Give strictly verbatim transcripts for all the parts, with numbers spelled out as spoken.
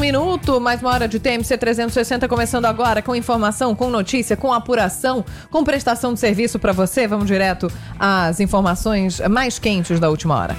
Minuto, mais uma hora de T M C trezentos e sessenta começando agora com informação, com notícia, com apuração, com prestação de serviço para você. Vamos direto às informações mais quentes da última hora.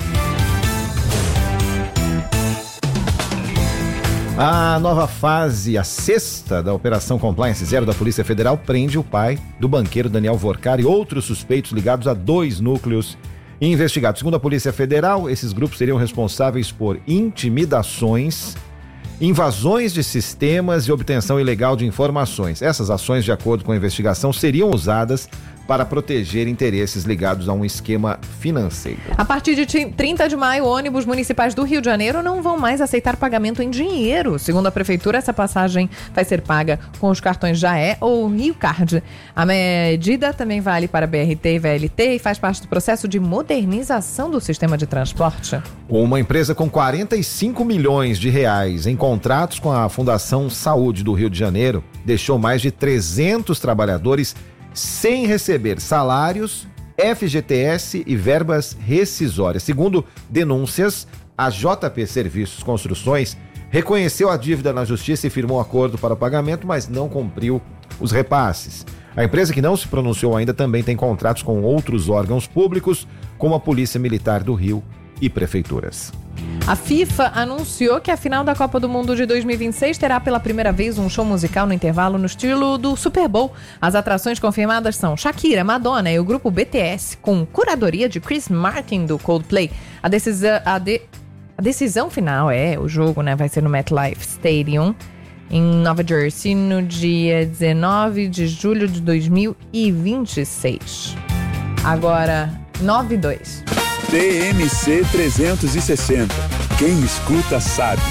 A nova fase, a sexta da Operação Compliance Zero da Polícia Federal, prende o pai do banqueiro Daniel Vorcar e outros suspeitos ligados a dois núcleos investigados. Segundo a Polícia Federal, esses grupos seriam responsáveis por intimidações, invasões de sistemas e obtenção ilegal de informações. Essas ações, de acordo com a investigação, seriam usadas para proteger interesses ligados a um esquema financeiro. A partir de trinta de maio, ônibus municipais do Rio de Janeiro não vão mais aceitar pagamento em dinheiro. Segundo a Prefeitura, essa passagem vai ser paga com os cartões Jaé ou Rio Card. A medida também vale para B R T e V L T e faz parte do processo de modernização do sistema de transporte. Uma empresa com quarenta e cinco milhões de reais em contratos com a Fundação Saúde do Rio de Janeiro deixou mais de trezentos trabalhadores sem receber salários, F G T S e verbas rescisórias. Segundo denúncias, a J P Serviços Construções reconheceu a dívida na justiça e firmou acordo para o pagamento, mas não cumpriu os repasses. A empresa, que não se pronunciou ainda, também tem contratos com outros órgãos públicos, como a Polícia Militar do Rio e prefeituras. A FIFA anunciou que a final da Copa do Mundo de dois mil e vinte e seis terá pela primeira vez um show musical no intervalo no estilo do Super Bowl. As atrações confirmadas são Shakira, Madonna e o grupo B T S, com curadoria de Chris Martin do Coldplay. A decisão, a de, a decisão final é, o jogo, né, vai ser no MetLife Stadium, em Nova Jersey, no dia dezenove de julho de dois mil e vinte e seis. Agora, nove e dois. T M C trezentos e sessenta. Quem escuta sabe.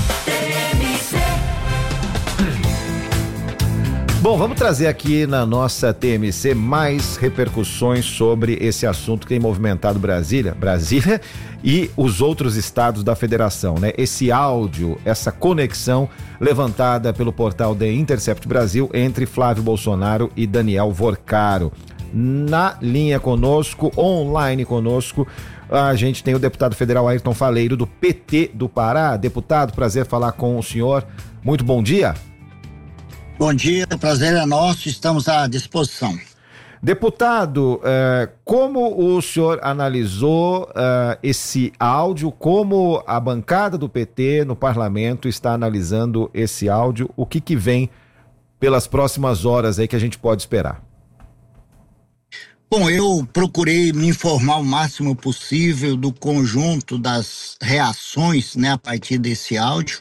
Bom, vamos trazer aqui na nossa T M C mais repercussões sobre esse assunto que tem movimentado Brasília, Brasília e os outros estados da federação, né? Esse áudio, essa conexão levantada pelo portal The Intercept Brasil entre Flávio Bolsonaro e Daniel Vorcaro. Na linha conosco, online conosco, a gente tem o deputado federal Ayrton Faleiro, do P T do Pará. Deputado, prazer falar com o senhor. Muito bom dia. Bom dia, o prazer é nosso, estamos à disposição. Deputado, eh, como o senhor analisou eh, esse áudio, como a bancada do P T no parlamento está analisando esse áudio, o que que vem pelas próximas horas aí que a gente pode esperar? Bom, eu procurei me informar o máximo possível do conjunto das reações, né, a partir desse áudio,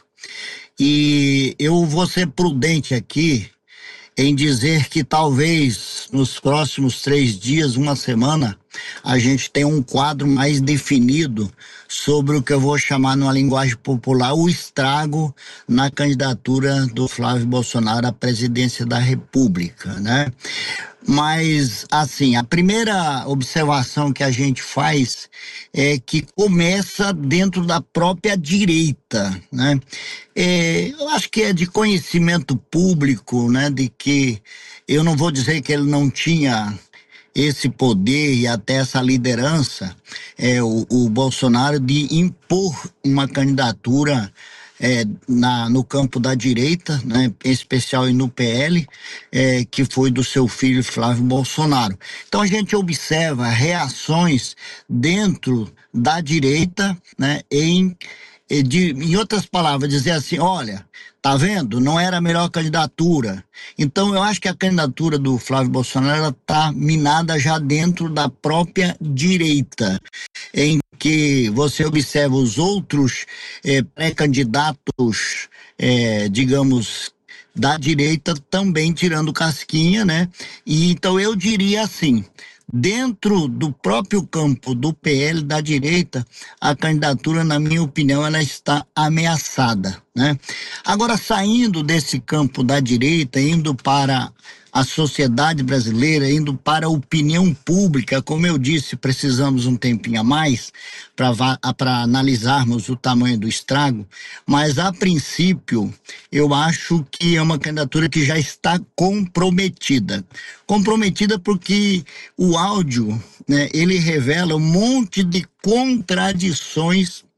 e eu vou ser prudente aqui em dizer que talvez nos próximos três dias, uma semana, a gente tenha um quadro mais definido sobre o que eu vou chamar numa linguagem popular o estrago na candidatura do Flávio Bolsonaro à presidência da República, né? Mas, assim, a primeira observação que a gente faz é que começa dentro da própria direita, né? É, eu acho que é de conhecimento público, né? De que eu não vou dizer que ele não tinha esse poder e até essa liderança, é, o, o Bolsonaro, de impor uma candidatura É, na, no campo da direita, né, em especial no P L, é, que foi do seu filho Flávio Bolsonaro. Então a gente observa reações dentro da direita, né, em, de, em outras palavras, dizer assim, olha, tá vendo? Não era a melhor candidatura. Então eu acho que a candidatura do Flávio Bolsonaro está minada já dentro da própria direita, em que você observa os outros eh, pré-candidatos, eh, digamos, da direita também tirando casquinha, né? E então eu diria assim, dentro do próprio campo do P L da direita, a candidatura, na minha opinião, ela está ameaçada, né? Agora, saindo desse campo da direita, indo para a sociedade brasileira, indo para a opinião pública, como eu disse, precisamos um tempinho a mais para analisarmos o tamanho do estrago, mas a princípio eu acho que é uma candidatura que já está comprometida. Comprometida porque o áudio, né, ele revela um monte de contradições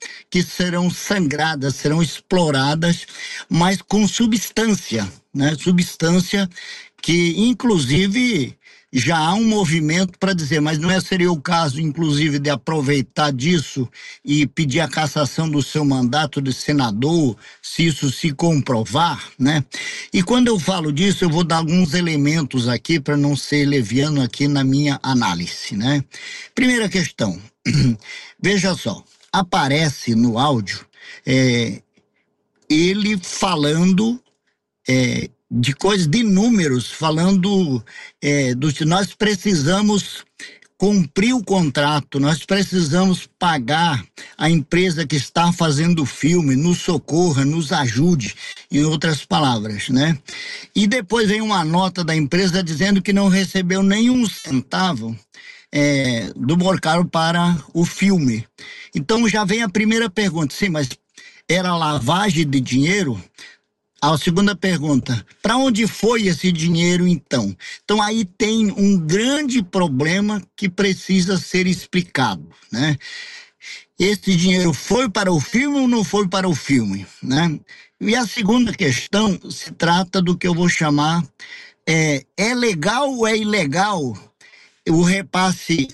que serão sangradas, serão exploradas, mas com substância, né? Substância que, inclusive, já há um movimento para dizer, mas não é, seria o caso, inclusive, de aproveitar disso e pedir a cassação do seu mandato de senador, se isso se comprovar, né? E quando eu falo disso, eu vou dar alguns elementos aqui para não ser leviano aqui na minha análise, né? Primeira questão, veja só, aparece no áudio é, ele falando é, de coisas, de números, falando é, do que nós precisamos cumprir o contrato, nós precisamos pagar a empresa que está fazendo o filme, nos socorra, nos ajude, em outras palavras, né? E depois vem uma nota da empresa dizendo que não recebeu nenhum centavo é, do Morcaro para o filme. Então já vem a primeira pergunta, sim, mas era lavagem de dinheiro? A segunda pergunta, para onde foi esse dinheiro então? Então aí tem um grande problema que precisa ser explicado, né? Esse dinheiro foi para o filme ou não foi para o filme, né? E a segunda questão se trata do que eu vou chamar, é, é legal ou é ilegal o repasse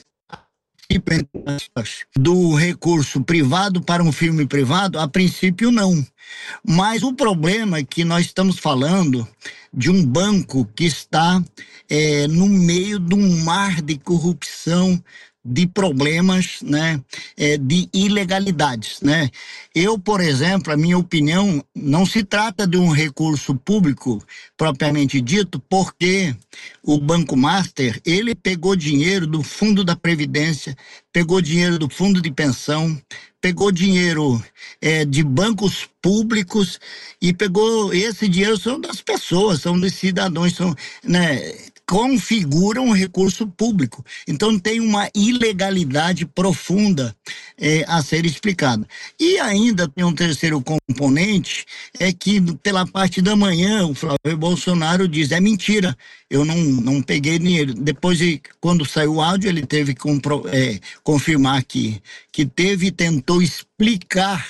do recurso privado para um filme privado? A princípio não. Mas o problema é que nós estamos falando de um banco que está é, no meio de um mar de corrupção, de problemas, né, é, de ilegalidades, né? Eu, por exemplo, a minha opinião, não se trata de um recurso público propriamente dito, porque o Banco Master, ele pegou dinheiro do Fundo da Previdência, pegou dinheiro do Fundo de Pensão, pegou dinheiro é, de bancos públicos e pegou, esse dinheiro são das pessoas, são dos cidadãos, são, né, configuram um recurso público. Então tem uma ilegalidade profunda é, a ser explicada. E ainda tem um terceiro componente, é que pela parte da manhã o Flávio Bolsonaro diz, é mentira, eu não, não peguei dinheiro. Depois, quando saiu o áudio, ele teve que compro, é, confirmar que, que teve e tentou explicar,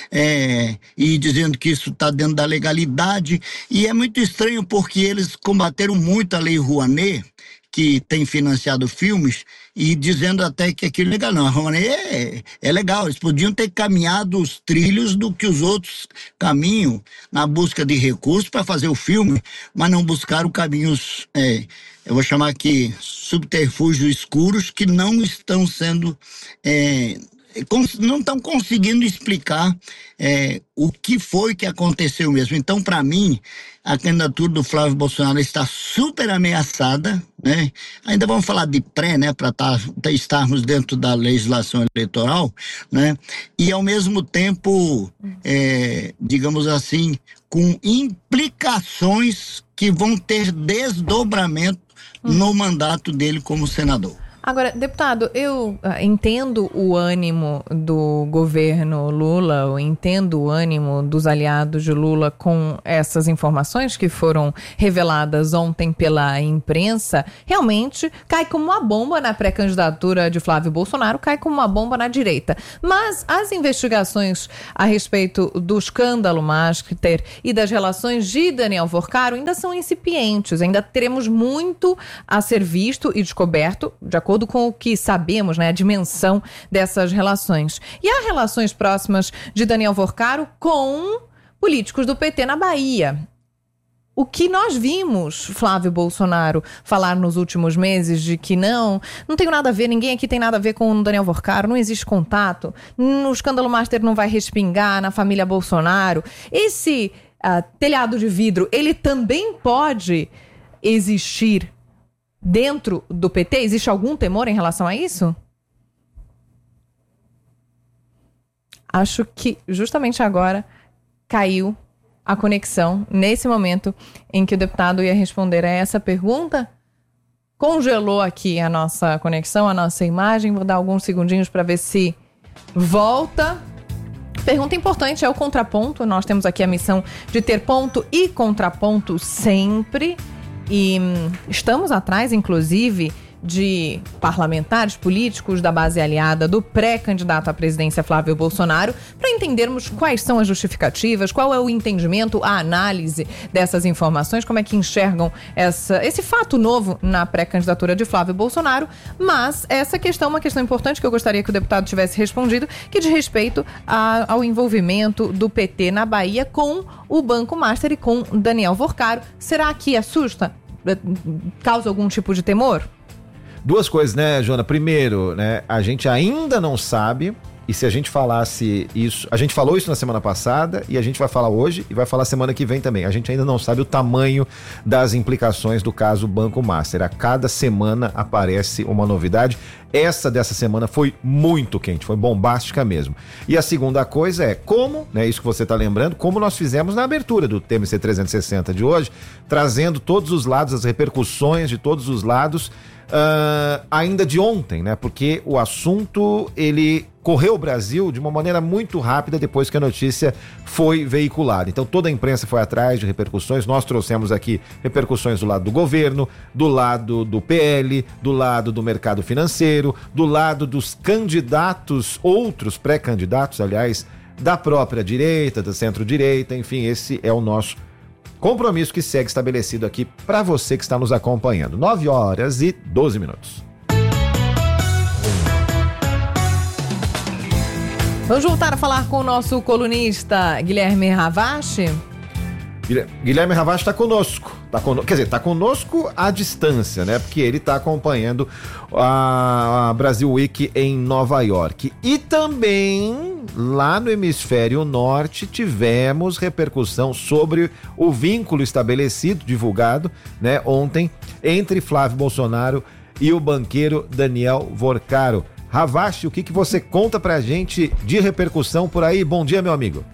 é, e dizendo que isso está dentro da legalidade. E é muito estranho porque eles combateram muito a Lei Rouanet, que tem financiado filmes, e dizendo até que aquilo é legal. Não, a Rouanet é, é legal, eles podiam ter caminhado os trilhos do que os outros caminham na busca de recursos para fazer o filme, mas não buscaram caminhos, é, eu vou chamar aqui, subterfúgios escuros, que não estão sendo... É, não estão conseguindo explicar é, o que foi que aconteceu mesmo. Então, para mim, a candidatura do Flávio Bolsonaro está super ameaçada, né? Ainda vamos falar de pré, né? Para tá, estarmos dentro da legislação eleitoral, né? E, ao mesmo tempo, é, digamos assim, com implicações que vão ter desdobramento hum. no mandato dele como senador. Agora, deputado, eu uh, entendo o ânimo do governo Lula, eu entendo o ânimo dos aliados de Lula com essas informações que foram reveladas ontem pela imprensa. Realmente cai como uma bomba na pré-candidatura de Flávio Bolsonaro, cai como uma bomba na direita. Mas as investigações a respeito do escândalo Master e das relações de Daniel Vorcaro ainda são incipientes, ainda teremos muito a ser visto e descoberto, de acordo com o que sabemos, né, a dimensão dessas relações. E há relações próximas de Daniel Vorcaro com políticos do P T na Bahia. O que nós vimos Flávio Bolsonaro falar nos últimos meses de que não, não tem nada a ver, ninguém aqui tem nada a ver com o Daniel Vorcaro, não existe contato, no escândalo Master não vai respingar na família Bolsonaro. Esse uh, telhado de vidro, ele também pode existir dentro do P T? Existe algum temor em relação a isso? Acho que justamente agora caiu a conexão, nesse momento em que o deputado ia responder a essa pergunta. Congelou aqui a nossa conexão, a nossa imagem. Vou dar alguns segundinhos para ver se volta. Pergunta importante é o contraponto. Nós temos aqui a missão de ter ponto e contraponto sempre. E hum, estamos atrás, inclusive, de parlamentares políticos da base aliada do pré-candidato à presidência Flávio Bolsonaro, para entendermos quais são as justificativas, qual é o entendimento, a análise dessas informações, como é que enxergam essa, esse fato novo na pré-candidatura de Flávio Bolsonaro. Mas essa questão é uma questão importante que eu gostaria que o deputado tivesse respondido, que diz respeito a, ao envolvimento do P T na Bahia com o Banco Master e com Daniel Vorcaro. Será que assusta? Causa algum tipo de temor? Duas coisas, né, Joana? Primeiro, né, a gente ainda não sabe, e se a gente falasse isso, a gente falou isso na semana passada e a gente vai falar hoje e vai falar semana que vem também. A gente ainda não sabe o tamanho das implicações do caso Banco Master. A cada semana aparece uma novidade. Essa dessa semana foi muito quente, foi bombástica mesmo. E a segunda coisa é como, né, isso que você está lembrando, como nós fizemos na abertura do T M C trezentos e sessenta de hoje, trazendo todos os lados, as repercussões de todos os lados, Uh, ainda de ontem, né? Porque o assunto, ele correu o Brasil de uma maneira muito rápida depois que a notícia foi veiculada. Então toda a imprensa foi atrás de repercussões. Nós trouxemos aqui repercussões do lado do governo, do lado do P L, do lado do mercado financeiro, do lado dos candidatos, outros pré-candidatos, aliás, da própria direita, da centro-direita, enfim, esse é o nosso compromisso que segue estabelecido aqui para você que está nos acompanhando. nove horas e doze minutos. Vamos voltar a falar com o nosso colunista Guilherme Ravache. Guilherme Ravache está conosco. Tá conosco. Quer dizer, está conosco à distância, né? Porque ele está acompanhando a Brasil Week em Nova York. E também, lá no hemisfério norte, tivemos repercussão sobre o vínculo estabelecido, divulgado, né, ontem, entre Flávio Bolsonaro e o banqueiro Daniel Vorcaro. Ravache, o que, que você conta pra gente de repercussão por aí? Bom dia, meu amigo.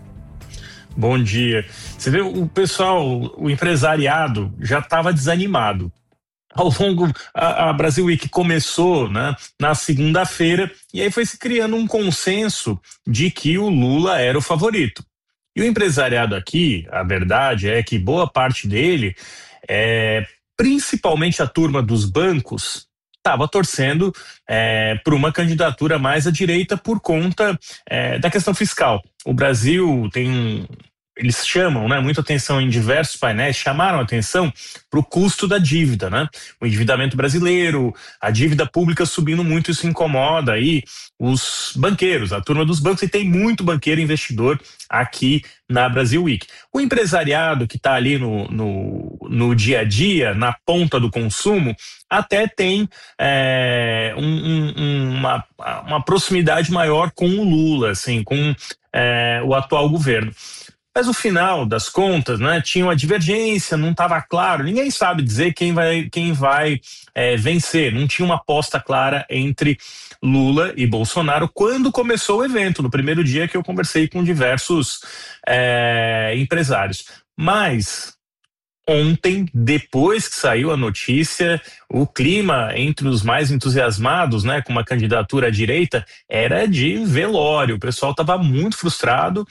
Bom dia. Você vê, o pessoal, o empresariado já estava desanimado. Ao longo, a, a Brasil Week começou, né, na segunda-feira, e aí foi se criando um consenso de que o Lula era o favorito. E o empresariado aqui, a verdade é que boa parte dele, é, principalmente a turma dos bancos, estava torcendo é, por uma candidatura mais à direita por conta é, da questão fiscal. O Brasil tem, eles chamam, né, muita atenção em diversos painéis, chamaram atenção para o custo da dívida, né? O endividamento brasileiro, a dívida pública subindo muito, isso incomoda aí os banqueiros, a turma dos bancos, e tem muito banqueiro investidor aqui na Brasil Week. O empresariado que está ali no, no, no dia a dia, na ponta do consumo, até tem é, um, um, uma, uma proximidade maior com o Lula, assim, com é, o atual governo. Mas no final das contas, né, tinha uma divergência, não estava claro, ninguém sabe dizer quem vai, quem vai é, vencer, não tinha uma aposta clara entre Lula e Bolsonaro quando começou o evento, no primeiro dia que eu conversei com diversos é, empresários. Mas ontem, depois que saiu a notícia, o clima entre os mais entusiasmados, né, com uma candidatura à direita, era de velório. O pessoal estava muito frustrado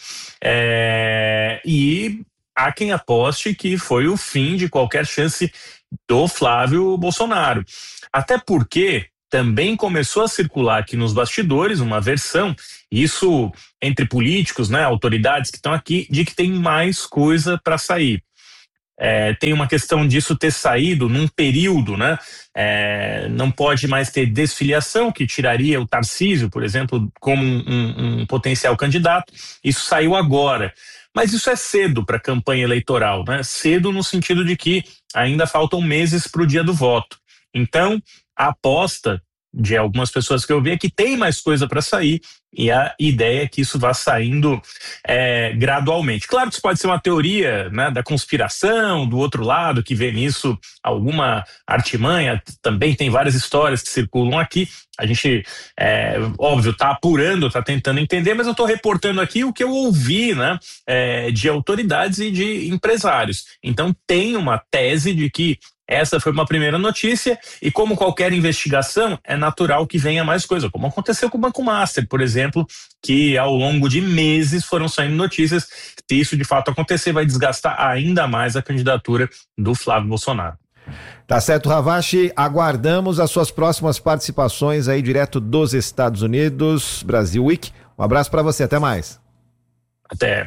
é, e há quem aposte que foi o fim de qualquer chance do Flávio Bolsonaro. Até porque também começou a circular aqui nos bastidores uma versão, isso entre políticos, né, autoridades que estão aqui, de que tem mais coisa para sair. É, tem uma questão disso ter saído num período, né? É, não pode mais ter desfiliação, que tiraria o Tarcísio, por exemplo, como um, um, um potencial candidato. Isso saiu agora. Mas isso é cedo para a campanha eleitoral, né? Cedo no sentido de que ainda faltam meses para o dia do voto. Então, a aposta de algumas pessoas que eu vi é que tem mais coisa para sair, e a ideia é que isso vá saindo é, gradualmente. Claro que isso pode ser uma teoria, né, da conspiração, do outro lado, que vê nisso alguma artimanha, também tem várias histórias que circulam aqui. A gente, é, óbvio, está apurando, está tentando entender, mas eu estou reportando aqui o que eu ouvi, né, é, de autoridades e de empresários. Então tem uma tese de que essa foi uma primeira notícia, e como qualquer investigação, é natural que venha mais coisa, como aconteceu com o Banco Master, por exemplo, que ao longo de meses foram saindo notícias. Se isso de fato acontecer, vai desgastar ainda mais a candidatura do Flávio Bolsonaro. Tá certo, Ravache, aguardamos as suas próximas participações aí direto dos Estados Unidos, Brasil Week. Um abraço para você, até mais. Até.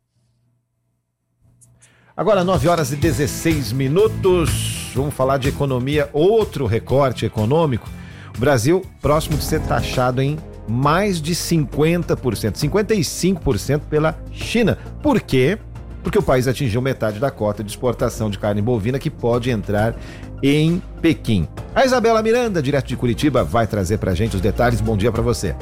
Agora nove horas e dezesseis minutos, vamos falar de economia, outro recorte econômico. O Brasil próximo de ser taxado em mais de cinquenta por cento, cinquenta e cinco por cento pela China. Por quê? Porque o país atingiu metade da cota de exportação de carne bovina que pode entrar em Pequim. A Isabela Miranda, direto de Curitiba, vai trazer pra gente os detalhes. Bom dia para você.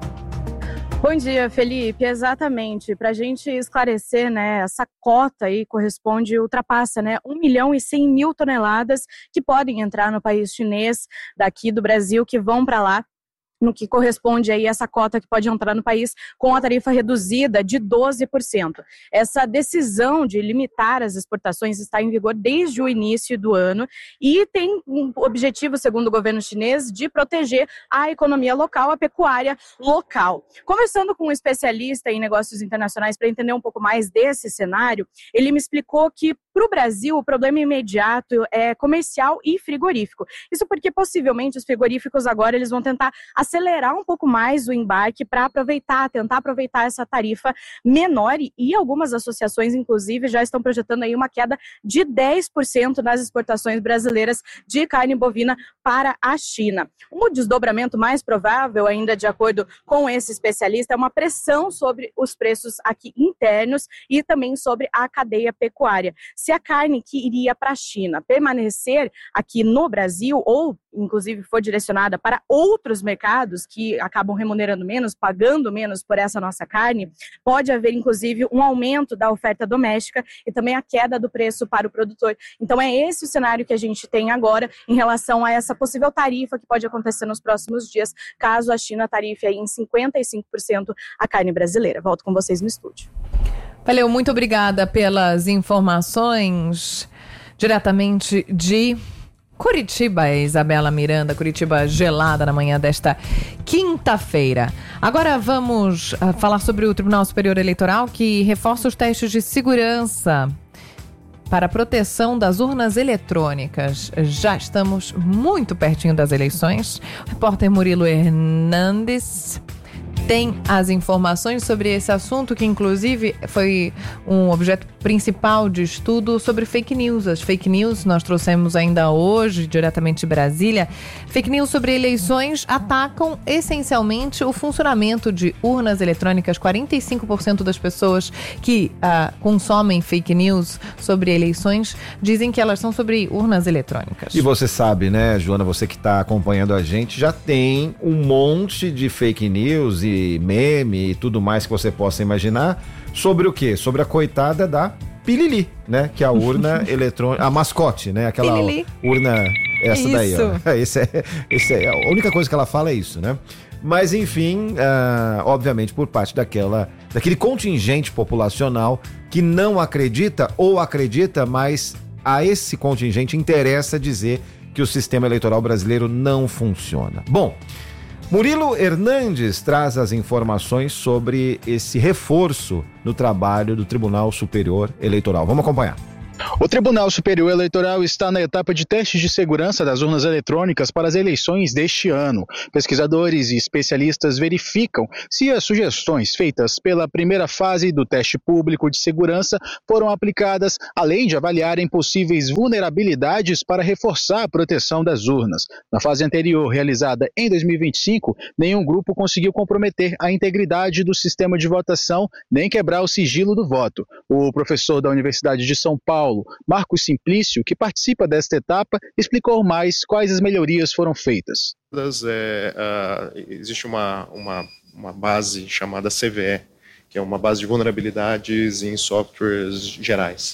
Bom dia, Felipe. Exatamente. Para a gente esclarecer, né, essa cota aí corresponde, ultrapassa, né, um milhão e cem mil toneladas que podem entrar no país chinês daqui do Brasil, que vão para lá, no que corresponde aí essa cota que pode entrar no país com a tarifa reduzida de doze por cento. Essa decisão de limitar as exportações está em vigor desde o início do ano e tem um objetivo, segundo o governo chinês, de proteger a economia local, a pecuária local. Conversando com um especialista em negócios internacionais para entender um pouco mais desse cenário, ele me explicou que para o Brasil o problema imediato é comercial e frigorífico. Isso porque possivelmente os frigoríficos agora eles vão tentar acelerar um pouco mais o embarque para aproveitar, tentar aproveitar essa tarifa menor e algumas associações, inclusive, já estão projetando aí uma queda de dez por cento nas exportações brasileiras de carne bovina para a China. Um desdobramento mais provável, ainda de acordo com esse especialista, é uma pressão sobre os preços aqui internos e também sobre a cadeia pecuária. Se a carne que iria para a China permanecer aqui no Brasil ou, inclusive, for direcionada para outros mercados que acabam remunerando menos, pagando menos por essa nossa carne, pode haver, inclusive, um aumento da oferta doméstica e também a queda do preço para o produtor. Então, é esse o cenário que a gente tem agora em relação a essa possível tarifa que pode acontecer nos próximos dias, caso a China tarife aí em cinquenta e cinco por cento a carne brasileira. Volto com vocês no estúdio. Valeu, muito obrigada pelas informações diretamente de Curitiba, Isabela Miranda, Curitiba gelada na manhã desta quinta-feira. Agora vamos uh, falar sobre o Tribunal Superior Eleitoral, que reforça os testes de segurança para a proteção das urnas eletrônicas. Já estamos muito pertinho das eleições. O repórter Murilo Hernandes tem as informações sobre esse assunto, que inclusive foi um objeto principal de estudo sobre fake news. As fake news nós trouxemos ainda hoje, diretamente de Brasília. Fake news sobre eleições atacam essencialmente o funcionamento de urnas eletrônicas. quarenta e cinco por cento das pessoas que uh, consomem fake news sobre eleições dizem que elas são sobre urnas eletrônicas. E você sabe, né, Joana, você que está acompanhando a gente, já tem um monte de fake news e meme e tudo mais que você possa imaginar sobre o quê? Sobre a coitada da Pilili, né? Que é a urna eletrônica, a mascote, né? Aquela Pilili. Urna, essa isso. daí, ó. Esse é, esse é, a única coisa que ela fala é isso, né? Mas enfim, uh, obviamente por parte daquela, daquele contingente populacional que não acredita ou acredita, mas a esse contingente interessa dizer que o sistema eleitoral brasileiro não funciona. Bom, Murilo Hernandes traz as informações sobre esse reforço no trabalho do Tribunal Superior Eleitoral. Vamos acompanhar. O Tribunal Superior Eleitoral está na etapa de testes de segurança das urnas eletrônicas para as eleições deste ano. Pesquisadores e especialistas verificam se as sugestões feitas pela primeira fase do teste público de segurança foram aplicadas, além de avaliarem possíveis vulnerabilidades para reforçar a proteção das urnas. Na fase anterior, realizada em dois mil e vinte e cinco, nenhum grupo conseguiu comprometer a integridade do sistema de votação nem quebrar o sigilo do voto. O professor da Universidade de São Paulo, Marcos Simplício, que participa desta etapa, explicou mais quais as melhorias foram feitas. É, uh, existe uma, uma, uma base chamada C V E, que é uma base de vulnerabilidades em softwares gerais.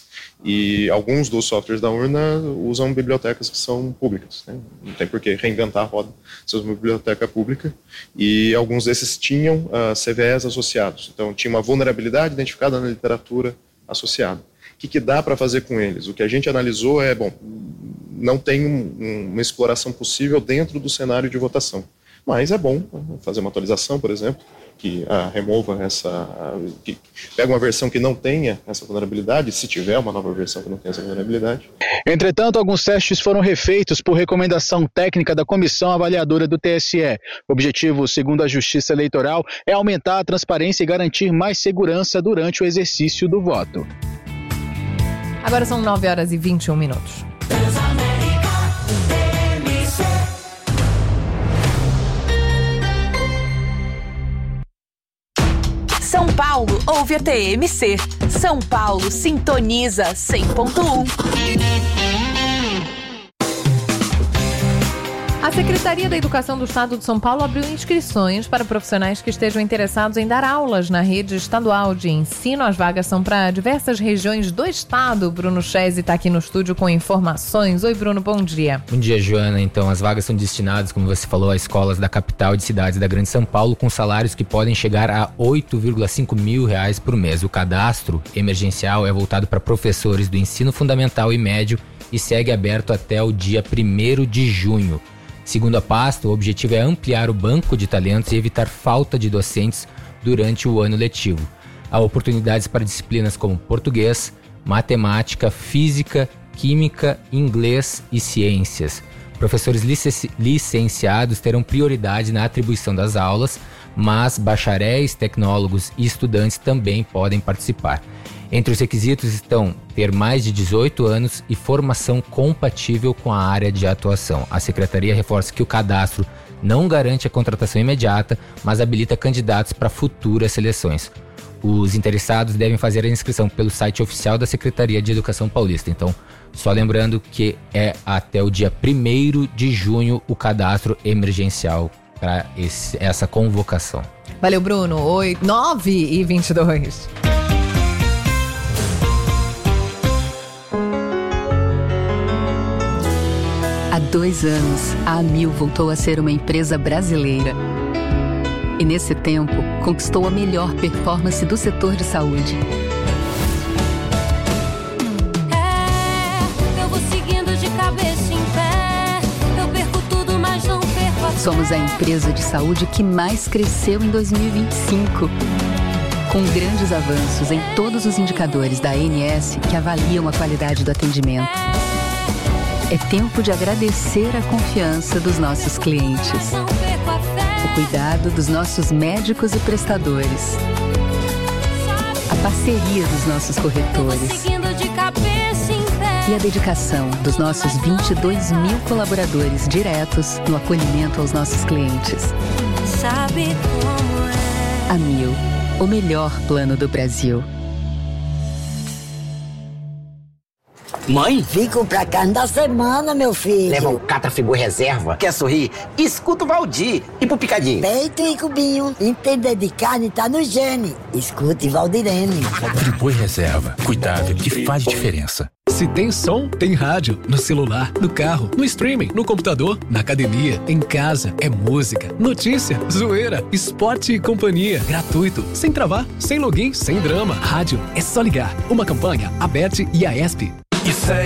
E alguns dos softwares da urna usam bibliotecas que são públicas, né? Não tem por que reinventar a roda, são uma biblioteca pública, e alguns desses tinham uh, C V Es associados. Então tinha uma vulnerabilidade identificada na literatura associada. O que, que dá para fazer com eles? O que a gente analisou é, bom, não tem um, um, uma exploração possível dentro do cenário de votação, mas é bom fazer uma atualização, por exemplo, que uh, remova essa, uh, que pega uma versão que não tenha essa vulnerabilidade, se tiver uma nova versão que não tenha essa vulnerabilidade. Entretanto, alguns testes foram refeitos por recomendação técnica da Comissão Avaliadora do T S E. O objetivo, segundo a Justiça Eleitoral, é aumentar a transparência e garantir mais segurança durante o exercício do voto. Agora são nove horas e vinte e um minutos. São Paulo ouve a T M C. São Paulo sintoniza cem ponto um. A Secretaria da Educação do Estado de São Paulo abriu inscrições para profissionais que estejam interessados em dar aulas na rede estadual de ensino. As vagas são para diversas regiões do estado. Bruno Chese está aqui no estúdio com informações. Oi, Bruno, bom dia. Bom dia, Joana. Então, as vagas são destinadas, como você falou, a escolas da capital e de cidades da Grande São Paulo, com salários que podem chegar a oito vírgula cinco mil reais por mês. O cadastro emergencial é voltado para professores do ensino fundamental e médio e segue aberto até o dia primeiro de junho. Segundo a pasta, o objetivo é ampliar o banco de talentos e evitar falta de docentes durante o ano letivo. Há oportunidades para disciplinas como português, matemática, física, química, inglês e ciências. Professores licenci- licenciados terão prioridade na atribuição das aulas, mas bacharéis, tecnólogos e estudantes também podem participar. Entre os requisitos estão ter mais de dezoito anos e formação compatível com a área de atuação. A Secretaria reforça que o cadastro não garante a contratação imediata, mas habilita candidatos para futuras seleções. Os interessados devem fazer a inscrição pelo site oficial da Secretaria de Educação Paulista. Então, só lembrando que é até o dia primeiro de junho o cadastro emergencial para essa convocação. Valeu, Bruno. Oi, nove e vinte e dois. Há dois anos, a Amil voltou a ser uma empresa brasileira. E nesse tempo, conquistou a melhor performance do setor de saúde. É, eu vou seguindo de cabeça em pé. Eu perco tudo, mas não perco a fé. Somos a empresa de saúde que mais cresceu em dois mil e vinte e cinco. Com grandes avanços em todos os indicadores da A N S que avaliam a qualidade do atendimento. É tempo de agradecer a confiança dos nossos clientes, o cuidado dos nossos médicos e prestadores, a parceria dos nossos corretores e a dedicação dos nossos vinte e dois mil colaboradores diretos no acolhimento aos nossos clientes. Sabe como é? Amil, o melhor plano do Brasil. Mãe? Vim comprar carne da semana, meu filho. Leva o Catrafigu Reserva. Quer sorrir? Escuta o Valdir. E pro Picadinho? Peito e cubinho. Entender de carne tá no gene. Escute Valdirene. Friboi Reserva. Cuidado que faz diferença. Se tem som, tem rádio. No celular, no carro, no streaming, no computador, na academia, em casa. É música, notícia, zoeira, esporte e companhia. Gratuito, sem travar, sem login, sem drama. Rádio é só ligar. Uma campanha, Aberte e A E S P. Isso é